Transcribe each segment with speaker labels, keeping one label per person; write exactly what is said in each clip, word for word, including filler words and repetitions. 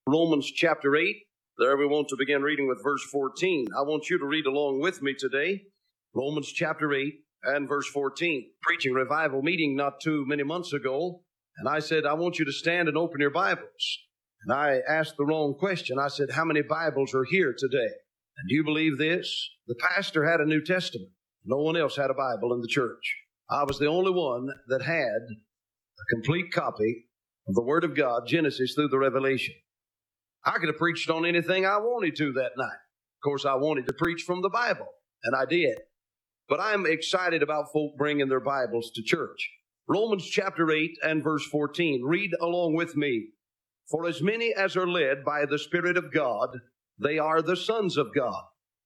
Speaker 1: Romans chapter eight. There we want to begin reading with verse fourteen. I want you to read along with me today. Romans chapter eight and verse fourteen. Preaching revival meeting not too many months ago. And I said, I want you to stand and open your Bibles. And I asked the wrong question. I said, how many Bibles are here today? And do you believe this? The pastor had a New Testament. No one else had a Bible in the church. I was the only one that had a complete copy of the Word of God, Genesis through the Revelation. I could have preached on anything I wanted to that night. Of course, I wanted to preach from the Bible, and I did. But I'm excited about folk bringing their Bibles to church. Romans chapter eight and verse fourteen. Read along with me. For as many as are led by the Spirit of God, they are the sons of God.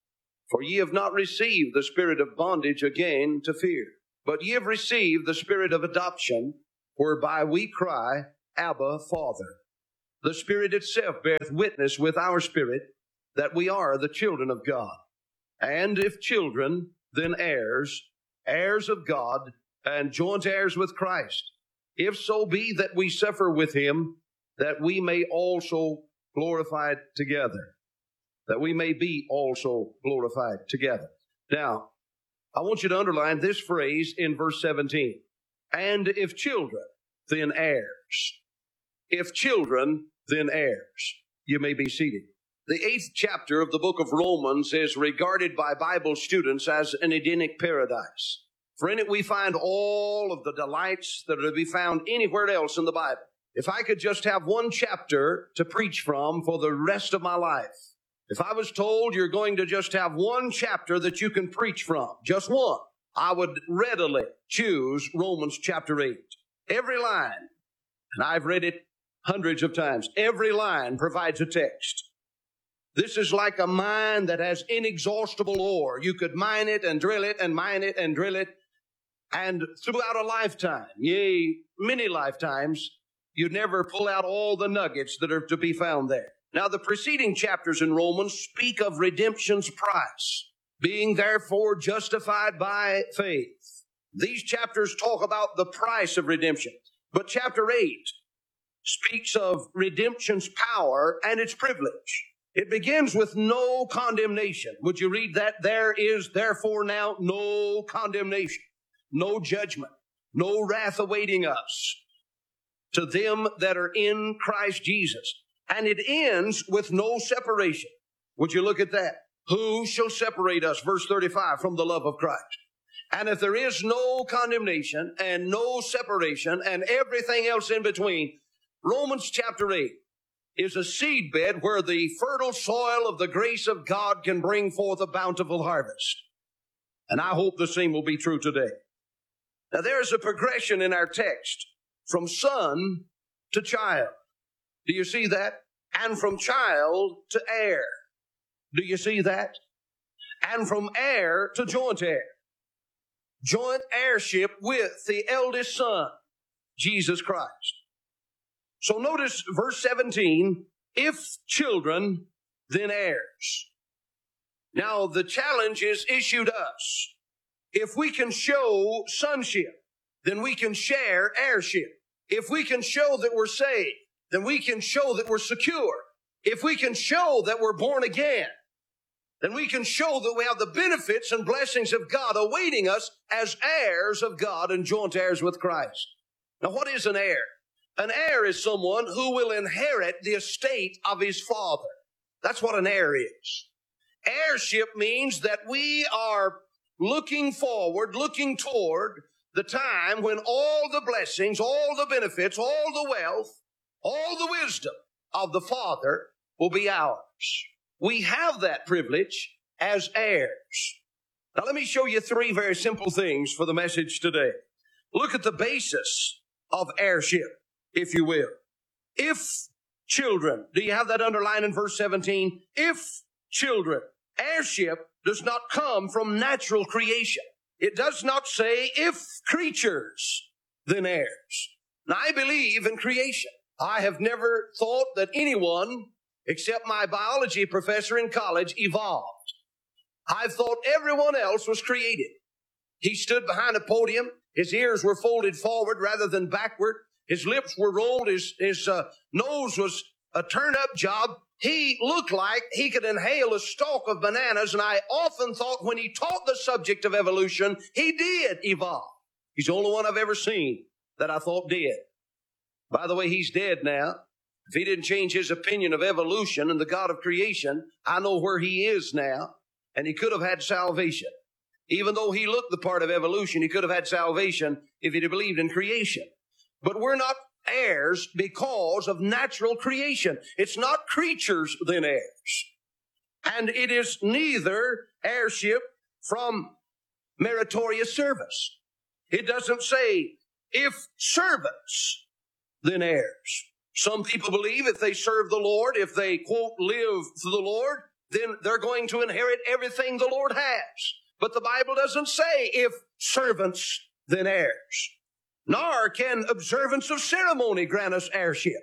Speaker 1: For ye have not received the spirit of bondage again to fear, but ye have received the spirit of adoption, whereby we cry, Abba, Father. The Spirit itself beareth witness with our spirit that we are the children of God. And if children, then heirs, heirs of God, and joint heirs with Christ. If so be that we suffer with him, that we may also glorified together. That we may be also glorified together. Now, I want you to underline this phrase in verse seventeen. And if children, then heirs. If children, then heirs. You may be seated. The eighth chapter of the book of Romans is regarded by Bible students as an Edenic paradise. For in it we find all of the delights that are to be found anywhere else in the Bible. If I could just have one chapter to preach from for the rest of my life, if I was told you're going to just have one chapter that you can preach from, just one, I would readily choose Romans chapter eight. Every line, and I've read it hundreds of times, every line provides a text. This is like a mine that has inexhaustible ore. You could mine it and drill it and mine it and drill it. And throughout a lifetime, yea, many lifetimes, you'd never pull out all the nuggets that are to be found there. Now, the preceding chapters in Romans speak of redemption's price, being therefore justified by faith. These chapters talk about the price of redemption. But chapter eight speaks of redemption's power and its privilege. It begins with no condemnation. Would you read that? There is therefore now no condemnation, no judgment, no wrath awaiting us to them that are in Christ Jesus. And it ends with no separation. Would you look at that? Who shall separate us, verse thirty-five, from the love of Christ? And if there is no condemnation and no separation and everything else in between, Romans chapter eight is a seedbed where the fertile soil of the grace of God can bring forth a bountiful harvest. And I hope the same will be true today. Now there's a progression in our text from son to child. Do you see that? And from child to heir. Do you see that? And from heir to joint heir. Joint heirship with the eldest son, Jesus Christ. So notice verse seventeen, if children, then heirs. Now the challenge is issued us. If we can show sonship, then we can share heirship. If we can show that we're saved, then we can show that we're secure. If we can show that we're born again, then we can show that we have the benefits and blessings of God awaiting us as heirs of God and joint heirs with Christ. Now, what is an heir? An heir is someone who will inherit the estate of his father. That's what an heir is. Heirship means that we are looking forward, looking toward the time when all the blessings, all the benefits, all the wealth, all the wisdom of the Father will be ours. We have that privilege as heirs. Now let me show you three very simple things for the message today. Look at the basis of heirship, if you will. If children, do you have that underlined in verse seventeen? If children, heirship does not come from natural creation. It does not say if creatures, then heirs. Now I believe in creation. I have never thought that anyone, except my biology professor in college, evolved. I've thought everyone else was created. He stood behind a podium. His ears were folded forward rather than backward. His lips were rolled. His, his uh, nose was a turn-up job. He looked like he could inhale a stalk of bananas, and I often thought when he taught the subject of evolution, he did evolve. He's the only one I've ever seen that I thought did. By the way, he's dead now. If he didn't change his opinion of evolution and the God of creation, I know where he is now, and he could have had salvation. Even though he looked the part of evolution, he could have had salvation if he'd have believed in creation. But we're not heirs because of natural creation. It's not creatures then heirs. And it is neither heirship from meritorious service. It doesn't say if servants, then heirs. Some people believe if they serve the Lord, if they, quote, live for the Lord, then they're going to inherit everything the Lord has. But the Bible doesn't say if servants, then heirs. Nor can observance of ceremony grant us heirship.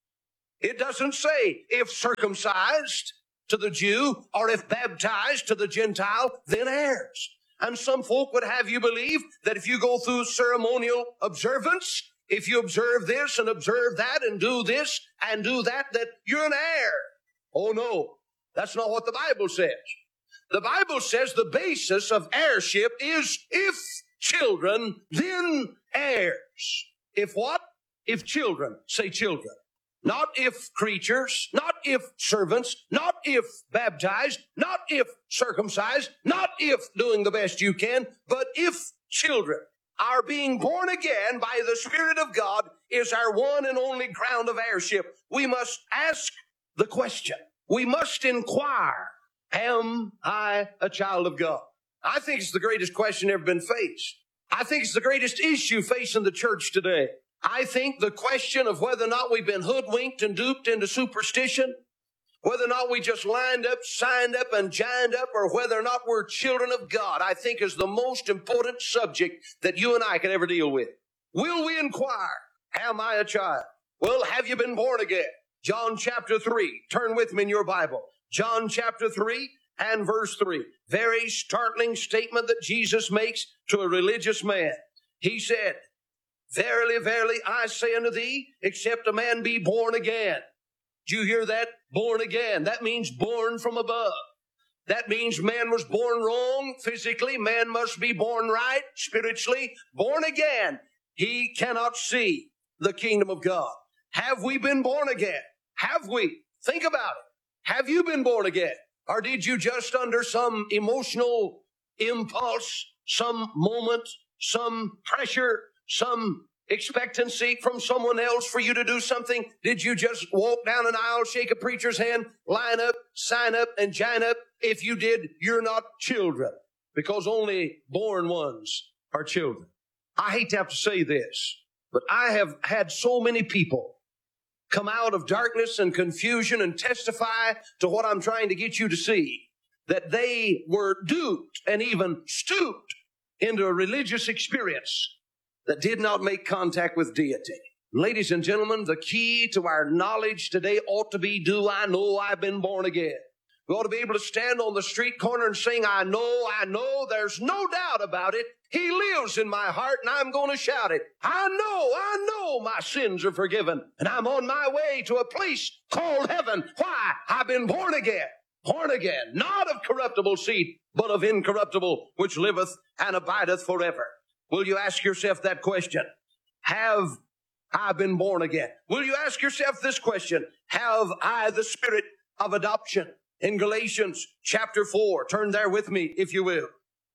Speaker 1: It doesn't say if circumcised to the Jew or if baptized to the Gentile, then heirs. And some folk would have you believe that if you go through ceremonial observance, if you observe this and observe that and do this and do that, that you're an heir. Oh no, that's not what the Bible says. The Bible says the basis of heirship is if children, then heirs. If what? If children. Say children. Not if creatures, not if servants, not if baptized, not if circumcised, not if doing the best you can, but if children. Our being born again by the Spirit of God is our one and only ground of heirship. We must ask the question. We must inquire, am I a child of God? I think it's the greatest question ever been faced. I think it's the greatest issue facing the church today. I think the question of whether or not we've been hoodwinked and duped into superstition, whether or not we just lined up, signed up, and jined up, or whether or not we're children of God, I think is the most important subject that you and I can ever deal with. Will we inquire, am I a child? Well, have you been born again? John chapter three. Turn with me in your Bible. John chapter three and verse three. Very startling statement that Jesus makes to a religious man. He said, verily, verily, I say unto thee, except a man be born again. Do you hear that? Born again. That means born from above. That means man was born wrong physically. Man must be born right spiritually. Born again. He cannot see the kingdom of God. Have we been born again? Have we? Think about it. Have you been born again? Or did you just under some emotional impulse, some moment, some pressure, some expectancy from someone else for you to do something? Did you just walk down an aisle, shake a preacher's hand, line up, sign up, and join up? If you did, you're not children, because only born ones are children. I hate to have to say this, but I have had so many people come out of darkness and confusion and testify to what I'm trying to get you to see, that they were duped and even stooped into a religious experience that did not make contact with deity. Ladies and gentlemen, the key to our knowledge today ought to be, do I know I've been born again? We ought to be able to stand on the street corner and sing, I know, I know, there's no doubt about it. He lives in my heart, and I'm going to shout it. I know, I know my sins are forgiven, and I'm on my way to a place called heaven. Why? I've been born again. Born again, not of corruptible seed, but of incorruptible, which liveth and abideth forever. Will you ask yourself that question? Have I been born again? Will you ask yourself this question? Have I the spirit of adoption? In Galatians chapter four, turn there with me if you will.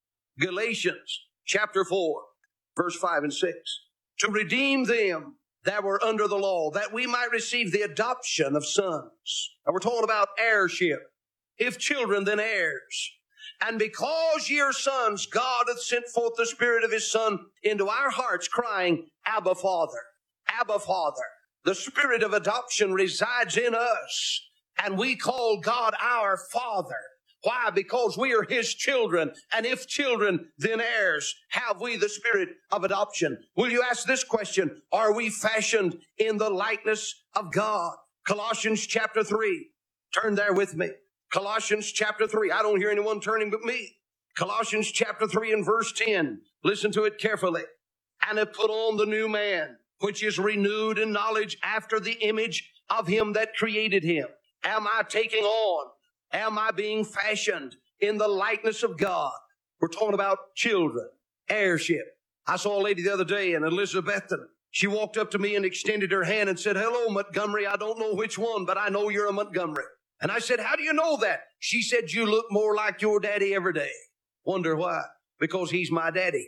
Speaker 1: Galatians chapter four, verse five and six. To redeem them that were under the law, that we might receive the adoption of sons. Now we're talking about heirship. If children, then heirs. And because ye are sons, God hath sent forth the Spirit of His Son into our hearts, crying, Abba, Father. Abba, Father. The Spirit of adoption resides in us, and we call God our Father. Why? Because we are His children, and if children, then heirs. Have we the Spirit of adoption? Will you ask this question? Are we fashioned in the likeness of God? Colossians chapter three. Turn there with me. Colossians chapter three. I don't hear anyone turning but me. Colossians chapter three and verse ten. Listen to it carefully. And have put on the new man, which is renewed in knowledge after the image of him that created him? Am I taking on? Am I being fashioned in the likeness of God? We're talking about children, heirship. I saw a lady the other day in Elizabethton. She walked up to me and extended her hand and said, "Hello, Montgomery. I don't know which one, but I know you're a Montgomery." And I said, "How do you know that?" She said, "You look more like your daddy every day." Wonder why? Because he's my daddy.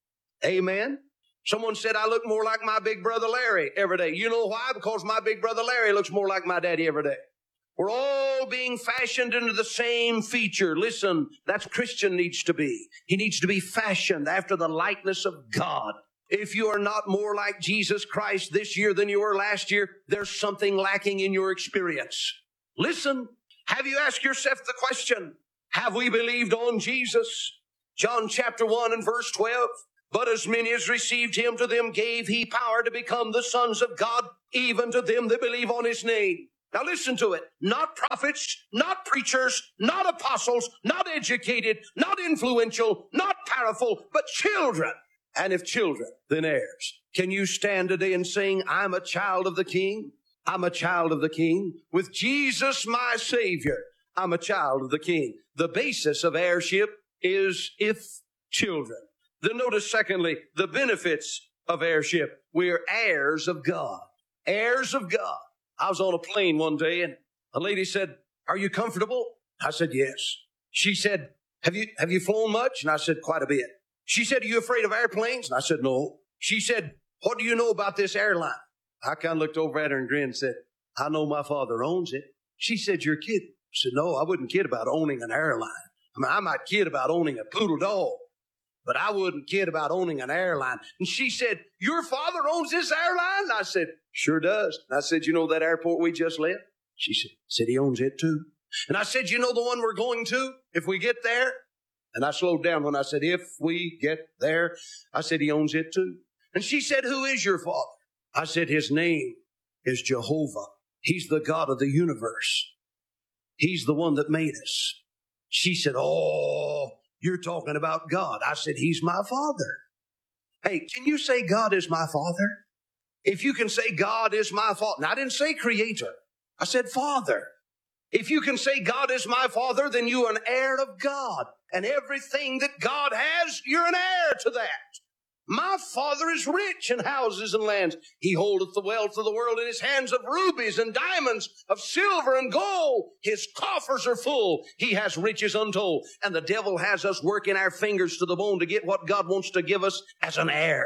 Speaker 1: Amen. Someone said, "I look more like my big brother Larry every day." You know why? Because my big brother Larry looks more like my daddy every day. We're all being fashioned into the same feature. Listen, that's Christian needs to be. He needs to be fashioned after the likeness of God. If you are not more like Jesus Christ this year than you were last year, there's something lacking in your experience. Listen, have you asked yourself the question, have we believed on Jesus? John chapter one and verse twelve. But as many as received him, to them gave he power to become the sons of God, even to them that believe on his name. Now listen to it. Not prophets, not preachers, not apostles, not educated, not influential, not powerful, but children. And if children, then heirs. Can you stand today and sing, "I'm a child of the King"? I'm a child of the King. With Jesus, my Savior, I'm a child of the King. The basis of heirship is if children. Then notice, secondly, the benefits of heirship. We're heirs of God. Heirs of God. I was on a plane one day and a lady said, "Are you comfortable?" I said, "Yes." She said, have you, have you flown much? And I said, "Quite a bit." She said, "Are you afraid of airplanes?" And I said, "No." She said, "What do you know about this airline?" I kind of looked over at her and grinned and said, "I know my father owns it." She said, "You're kidding." I said, "No, I wouldn't kid about owning an airline. I mean, I might kid about owning a poodle dog, but I wouldn't kid about owning an airline." And she said, "Your father owns this airline?" And I said, "Sure does." And I said, "You know that airport we just left?" She said, said he owns it too. And I said, "You know the one we're going to if we get there?" And I slowed down when I said, "If we get there." I said, "He owns it too." And she said, "Who is your father?" I said, "His name is Jehovah. He's the God of the universe. He's the one that made us." She said, "Oh, you're talking about God." I said, "He's my father." Hey, can you say God is my father? If you can say God is my father, and I didn't say creator, I said father. If you can say God is my father, then you're an heir of God. And everything that God has, you're an heir to that. My father is rich in houses and lands. He holdeth the wealth of the world in his hands, of rubies and diamonds, of silver and gold. His coffers are full. He has riches untold. And the devil has us working our fingers to the bone to get what God wants to give us as an heir.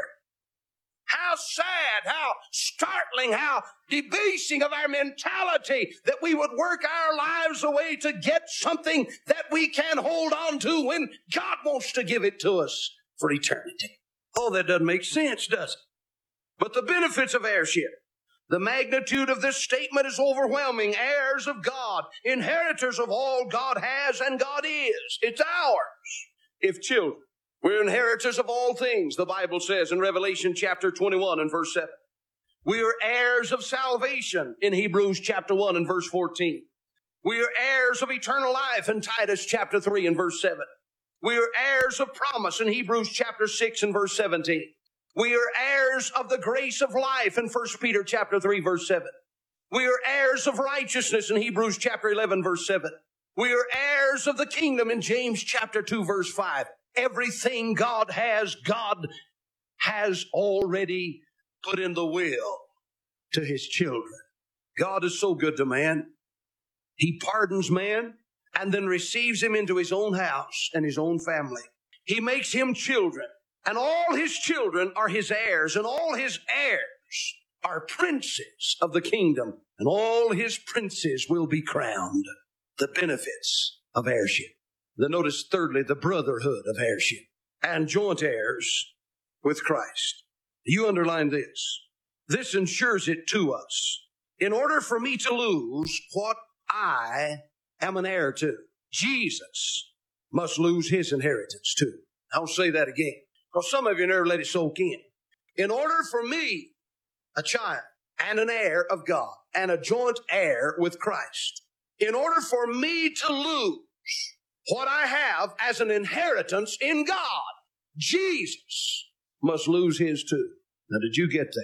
Speaker 1: How sad, how startling, how debasing of our mentality that we would work our lives away to get something that we can hold on to when God wants to give it to us for eternity. Oh, that doesn't make sense, does it? But the benefits of heirship. The magnitude of this statement is overwhelming. Heirs of God, inheritors of all God has and God is. It's ours, if children. We're inheritors of all things, the Bible says in Revelation chapter twenty-one and verse seven. We are heirs of salvation in Hebrews chapter one and verse fourteen. We are heirs of eternal life in Titus chapter three and verse seven. We are heirs of promise in Hebrews chapter six and verse seventeen. We are heirs of the grace of life in First Peter chapter three verse seven. We are heirs of righteousness in Hebrews chapter eleven verse seven. We are heirs of the kingdom in James chapter two verse five. Everything God has, God has already put in the will to his children. God is so good to man. He pardons man and then receives him into his own house and his own family. He makes him children, and all his children are his heirs, and all his heirs are princes of the kingdom, and all his princes will be crowned. The benefits of heirship. Then notice thirdly, the brotherhood of heirship and joint heirs with Christ. You underline this. This ensures it to us. In order for me to lose what I am an heir to, Jesus must lose his inheritance too. I'll say that again, because some of you never let it soak in. In order for me, a child and an heir of God and a joint heir with Christ, in order for me to lose what I have as an inheritance in God, Jesus must lose his too. Now, did you get that?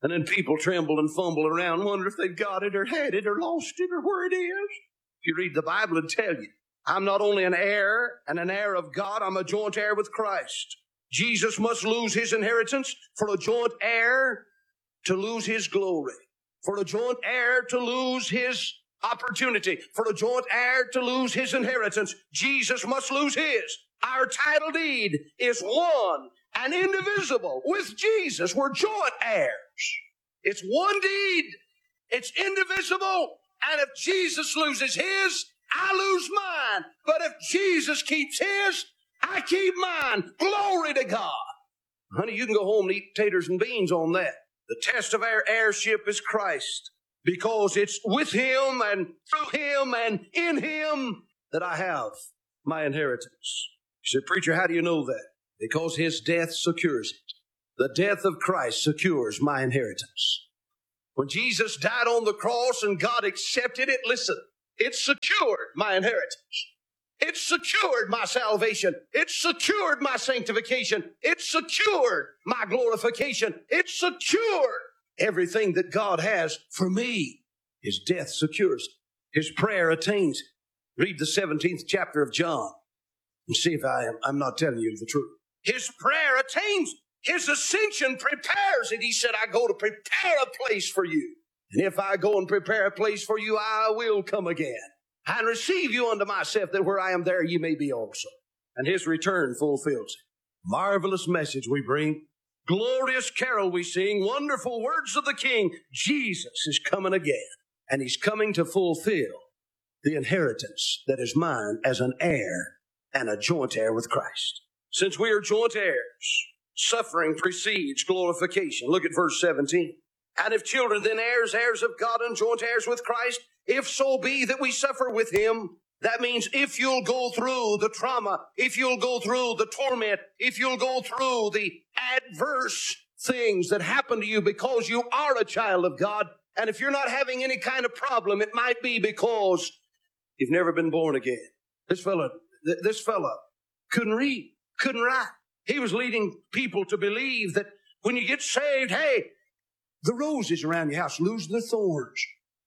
Speaker 1: And then people tremble and fumble around, wonder if they've got it or had it or lost it or where it is. If you read the Bible, it'll tell you, I'm not only an heir and an heir of God, I'm a joint heir with Christ. Jesus must lose his inheritance for a joint heir to lose his glory, for a joint heir to lose his opportunity, for a joint heir to lose his inheritance. Jesus must lose his. Our title deed is one and indivisible. With Jesus, we're joint heirs. It's one deed. It's indivisible. And if Jesus loses his, I lose mine. But if Jesus keeps his, I keep mine. Glory to God. Honey, you can go home and eat taters and beans on that. The test of our heirship is Christ, because it's with him and through him and in him that I have my inheritance. You said, preacher, how do you know that? Because his death secures it. The death of Christ secures my inheritance. When Jesus died on the cross and God accepted it, listen, it secured my inheritance. It secured my salvation. It secured my sanctification. It secured my glorification. It secured everything that God has for me. His death secures it. His prayer attains it. Read the seventeenth chapter of John and see if I am, I'm not telling you the truth. His prayer attains it. His ascension prepares it. He said, I go to prepare a place for you. And if I go and prepare a place for you, I will come again and receive you unto myself, that where I am there you may be also. And his return fulfills it. Marvelous message we bring. Glorious carol we sing. Wonderful words of the King. Jesus is coming again. And he's coming to fulfill the inheritance that is mine as an heir and a joint heir with Christ. Since we are joint heirs, suffering precedes glorification. Look at verse seventeen. And if children, then heirs, heirs of God and joint heirs with Christ, if so be that we suffer with him. That means if you'll go through the trauma, if you'll go through the torment, if you'll go through the adverse things that happen to you because you are a child of God, and if you're not having any kind of problem, it might be because you've never been born again. This fella, th- this fella couldn't read, couldn't write. He was leading people to believe that when you get saved, hey, the roses around your house lose their thorns.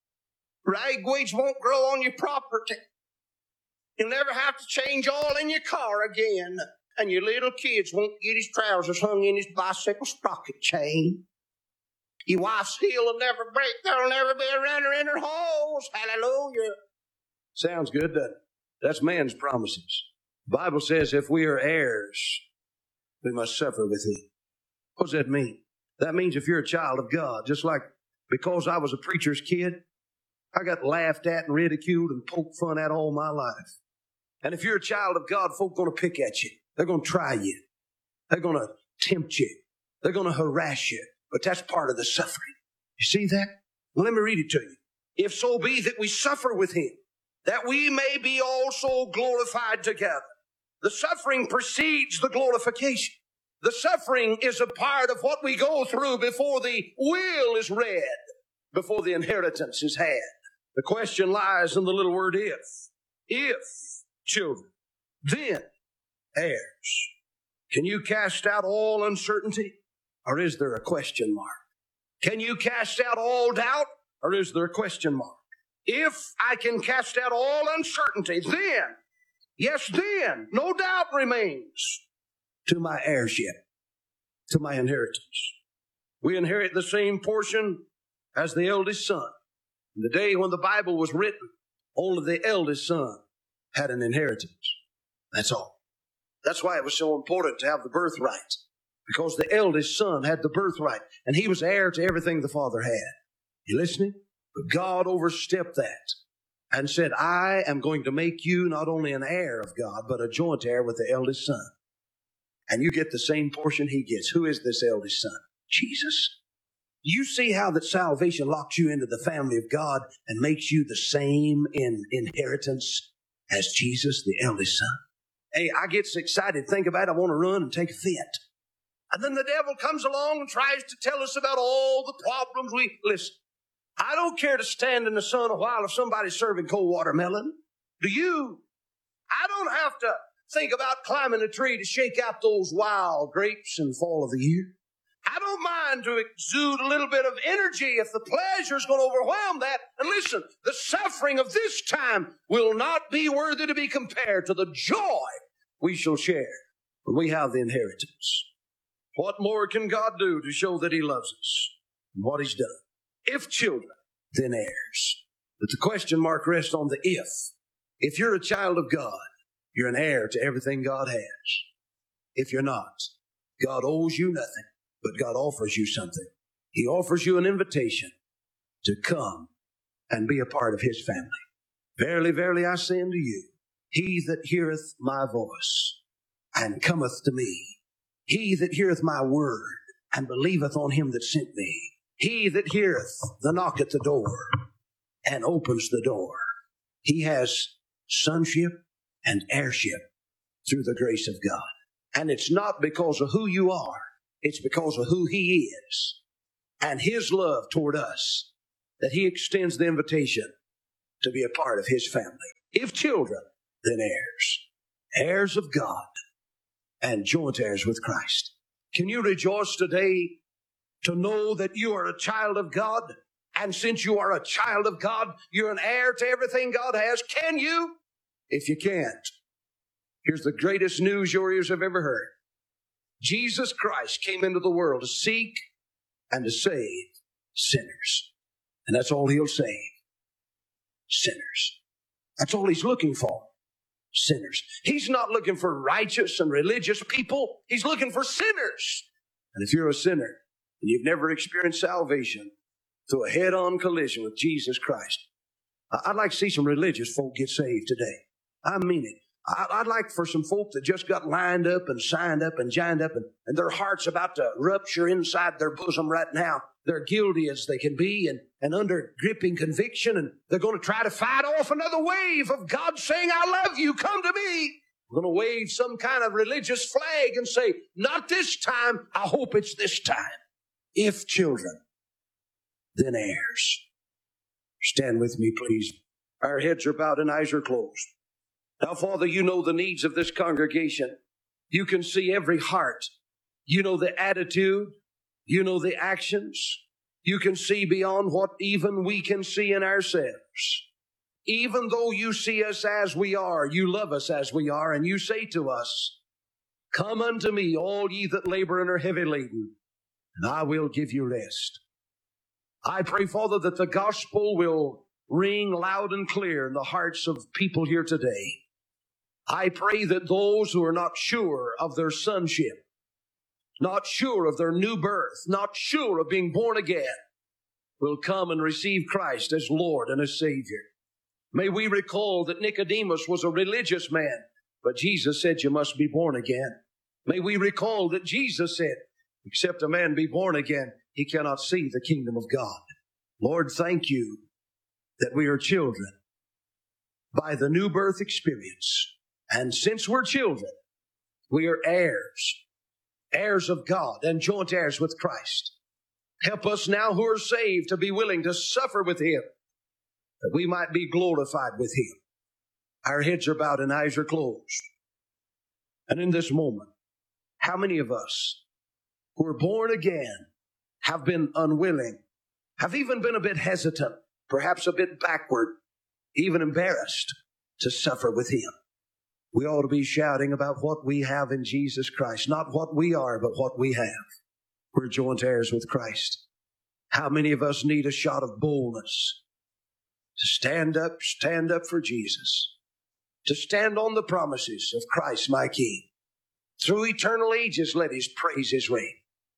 Speaker 1: Ragweeds won't grow on your property. You'll never have to change oil in your car again. And your little kids won't get his trousers hung in his bicycle sprocket chain. Your wife's heel will never break. There'll never be a runner in her hose. Hallelujah. Sounds good, doesn't it? That's man's promises. The Bible says if we are heirs, we must suffer with him. What does that mean? That means if you're a child of God, just like because I was a preacher's kid, I got laughed at and ridiculed and poked fun at all my life. And if you're a child of God, folk are going to pick at you. They're going to try you. They're going to tempt you. They're going to harass you. But that's part of the suffering. You see that? Well, let me read it to you. If so be that we suffer with him, that we may be also glorified together. The suffering precedes the glorification. The suffering is a part of what we go through before the will is read, before the inheritance is had. The question lies in the little word if. If, children, then heirs. Can you cast out all uncertainty, or is there a question mark? Can you cast out all doubt, or is there a question mark? If I can cast out all uncertainty, then, yes, then, no doubt remains to my heirship, to my inheritance. We inherit the same portion as the eldest son. In the day when the Bible was written, only the eldest son had an inheritance. That's all. That's why it was so important to have the birthright, because the eldest son had the birthright, and he was heir to everything the father had. You listening? But God overstepped that and said, I am going to make you not only an heir of God, but a joint heir with the eldest son. And you get the same portion he gets. Who is this eldest son? Jesus. You see how that salvation locks you into the family of God and makes you the same in inheritance as Jesus, the eldest son? Hey, I get so excited, think about it, I want to run and take a fit. And then the devil comes along and tries to tell us about all the problems we... Listen, I don't care to stand in the sun a while if somebody's serving cold watermelon. Do you? I don't have to think about climbing a tree to shake out those wild grapes in the fall of the year. I don't mind to exude a little bit of energy if the pleasure is going to overwhelm that. And listen, the suffering of this time will not be worthy to be compared to the joy we shall share when we have the inheritance. What more can God do to show that He loves us and what He's done? If children, then heirs. But the question mark rests on the if. If you're a child of God, you're an heir to everything God has. If you're not, God owes you nothing, but God offers you something. He offers you an invitation to come and be a part of His family. Verily, verily, I say unto you, he that heareth my voice and cometh to me, he that heareth my word and believeth on Him that sent me, he that heareth the knock at the door and opens the door, he has sonship and heirship through the grace of God. And it's not because of who you are. It's because of who He is and His love toward us that He extends the invitation to be a part of His family. If children, then heirs. Heirs of God and joint heirs with Christ. Can you rejoice today to know that you are a child of God? And since you are a child of God, you're an heir to everything God has. Can you? If you can't, here's the greatest news your ears have ever heard. Jesus Christ came into the world to seek and to save sinners. And that's all He'll save. Sinners. That's all He's looking for. Sinners. He's not looking for righteous and religious people. He's looking for sinners. And if you're a sinner and you've never experienced salvation through a head-on collision with Jesus Christ, I'd like to see some religious folk get saved today. I mean it. I'd like for some folk that just got lined up and signed up and joined up and, and their heart's about to rupture inside their bosom right now. They're guilty as they can be and, and under gripping conviction, and they're going to try to fight off another wave of God saying, I love you, come to me. We're going to wave some kind of religious flag and say, not this time, I hope it's this time. If children, then heirs. Stand with me, please. Our heads are bowed and eyes are closed. Now, Father, you know the needs of this congregation. You can see every heart. You know the attitude. You know the actions. You can see beyond what even we can see in ourselves. Even though you see us as we are, you love us as we are, and you say to us, come unto me, all ye that labor and are heavy laden, and I will give you rest. I pray, Father, that the gospel will ring loud and clear in the hearts of people here today. I pray that those who are not sure of their sonship, not sure of their new birth, not sure of being born again, will come and receive Christ as Lord and as Savior. May we recall that Nicodemus was a religious man, but Jesus said you must be born again. May we recall that Jesus said, except a man be born again, he cannot see the kingdom of God. Lord, thank you that we are children by the new birth experience. And since we're children, we are heirs, heirs of God and joint heirs with Christ. Help us now who are saved to be willing to suffer with Him, that we might be glorified with Him. Our heads are bowed and eyes are closed. And in this moment, how many of us who are born again have been unwilling, have even been a bit hesitant, perhaps a bit backward, even embarrassed to suffer with Him? We ought to be shouting about what we have in Jesus Christ, not what we are, but what we have. We're joint heirs with Christ. How many of us need a shot of boldness to stand up, stand up for Jesus, to stand on the promises of Christ my King? Through eternal ages, let His praises reign.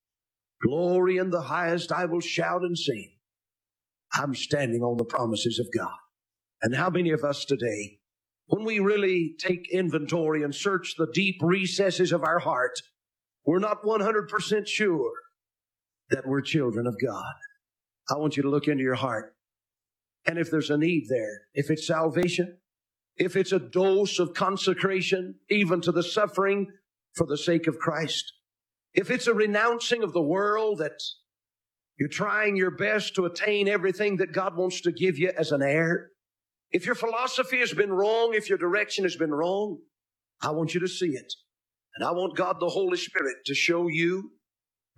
Speaker 1: Glory in the highest I will shout and sing. I'm standing on the promises of God. And how many of us today, when we really take inventory and search the deep recesses of our heart, we're not one hundred percent sure that we're children of God? I want you to look into your heart. And if there's a need there, if it's salvation, if it's a dose of consecration, even to the suffering for the sake of Christ, if it's a renouncing of the world, that you're trying your best to attain everything that God wants to give you as an heir, if your philosophy has been wrong, if your direction has been wrong, I want you to see it. And I want God the Holy Spirit to show you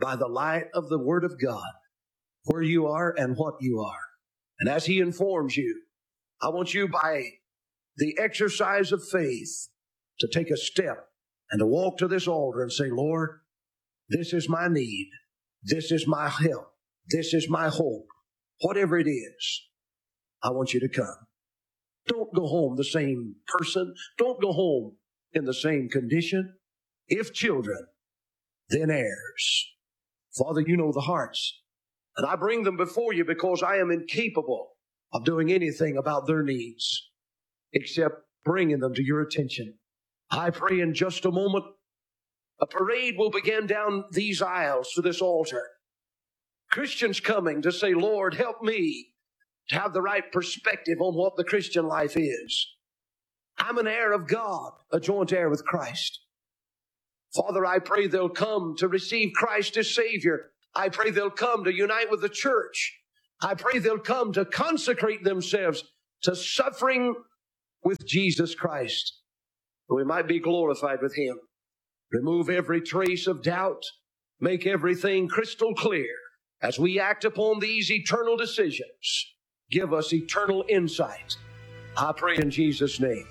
Speaker 1: by the light of the Word of God where you are and what you are. And as He informs you, I want you by the exercise of faith to take a step and to walk to this altar and say, Lord, this is my need. This is my help. This is my hope. Whatever it is, I want you to come. Don't go home the same person. Don't go home in the same condition. If children, then heirs. Father, you know the hearts. And I bring them before you because I am incapable of doing anything about their needs except bringing them to your attention. I pray in just a moment, a parade will begin down these aisles to this altar. Christians coming to say, Lord, help me to have the right perspective on what the Christian life is. I'm an heir of God, a joint heir with Christ. Father, I pray they'll come to receive Christ as Savior. I pray they'll come to unite with the church. I pray they'll come to consecrate themselves to suffering with Jesus Christ, that we might be glorified with Him. Remove every trace of doubt. Make everything crystal clear as we act upon these eternal decisions. Give us eternal insight. I pray in Jesus' name.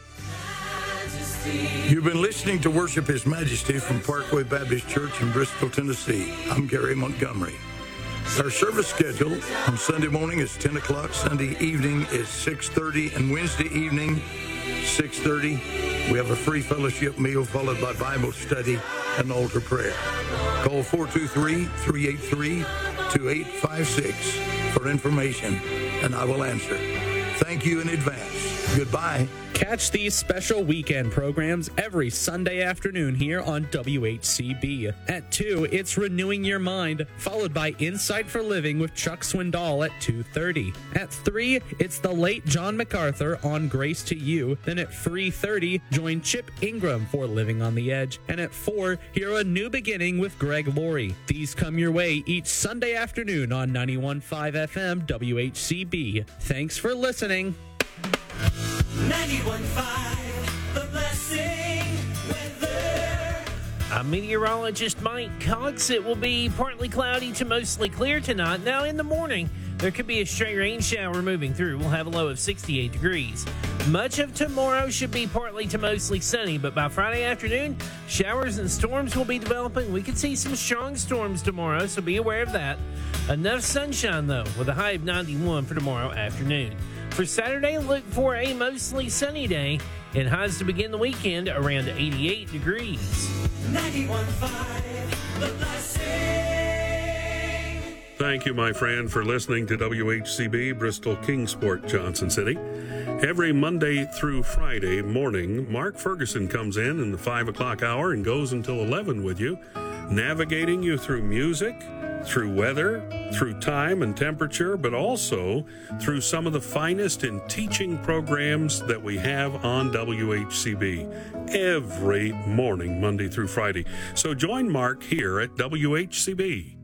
Speaker 2: You've been listening to Worship His Majesty from Parkway Baptist Church in Bristol, Tennessee. I'm Gary Montgomery. Our service schedule on Sunday morning is ten o'clock, Sunday evening is six thirty, and Wednesday evening, six thirty. We have a free fellowship meal followed by Bible study and altar prayer. Call four two three, three eight three, two eight five six for information, and I will answer. Thank you in advance. Goodbye.
Speaker 3: Catch these special weekend programs every Sunday afternoon here on W H C B. At two, it's Renewing Your Mind, followed by Insight for Living with Chuck Swindoll at two thirty. At three, it's the late John MacArthur on Grace to You. Then at three thirty, join Chip Ingram for Living on the Edge. And at four, hear A New Beginning with Greg Laurie. These come your way each Sunday afternoon on ninety-one point five F M W H C B. Thanks for listening.
Speaker 4: ninety-one point five, The Blessing Weather.
Speaker 5: I'm meteorologist Mike Cox. It will be partly cloudy to mostly clear tonight. Now in the morning, there could be a stray rain shower moving through. We'll have a low of sixty-eight degrees. Much of tomorrow should be partly to mostly sunny, but by Friday afternoon, showers and storms will be developing. We could see some strong storms tomorrow, so be aware of that. Enough sunshine, though, with a high of ninety-one for tomorrow afternoon. For Saturday, look for a mostly sunny day and highs to begin the weekend around eighty-eight degrees.
Speaker 4: ninety-one point five, The Blessing.
Speaker 6: Thank you, my friend, for listening to W H C B, Bristol Kingsport, Johnson City. Every Monday through Friday morning, Mark Ferguson comes in in the five o'clock hour and goes until eleven with you, navigating you through music, through weather, through time and temperature, but also through some of the finest in teaching programs that we have on W H C B every morning, Monday through Friday. So join Mark here at W H C B.